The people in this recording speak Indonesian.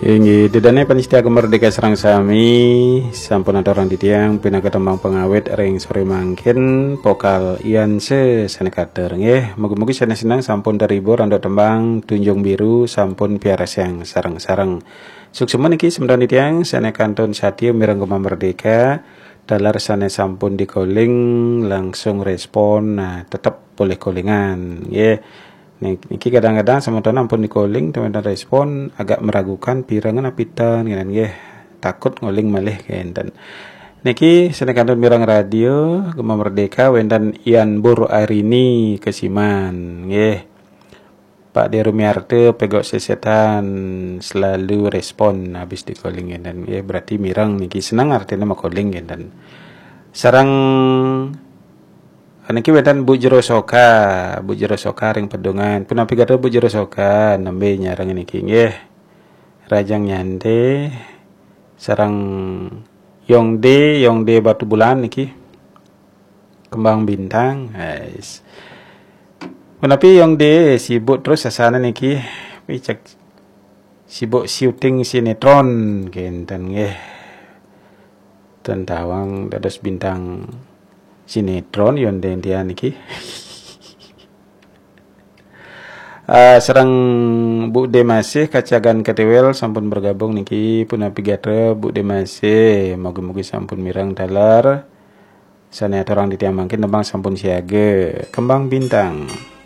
Ingi dedane panitia merdeka serang sami sampun ada orang di tiang pinaka tembang pengawet ring sore mangkin pokal ian se senekader nggih mugi-mugi seneng sampun terhibur ando tembang tunjung biru sampun piaras yang sareng-sareng suksemen iki sementan di tiang senekantun satya mireng Gema Merdeka dalar sane sampun di calling langsung respon nah tetap boleh callingan nggih. Niki kadang-kadang sementara ampun di calling teman-teman respon agak meragukan pirangan apitan kan nggih takut ngoling malih kenten niki senekantun mirang radio Gema Merdeka wendan Ian Bur Arini Kesiman nggih Pak Derumiarte pegok sesetan selalu respon habis di calling dan nggih berarti mirang niki senang artinya mau calling dan sarang niki wedan Bu Jero Soka ring pedungan punapi gada Bu Jero Soka nembe nyarang niki nggih Rajang Nyande sarang Yongde Batu Bulan niki Kembang Bintang guys punapi Yongde sibuk terus sasana niki picek sibuk syuting sinetron kenten nggih tentawang dados bintang sinetron yon dia niki serang Bu Demasih kacagan ketewel sampun bergabung niki punapi gatra Bu Demasih mugi-mugi sampun mirang dalar sane orang di tiang mangkin tembang sampun siaga Kembang Bintang.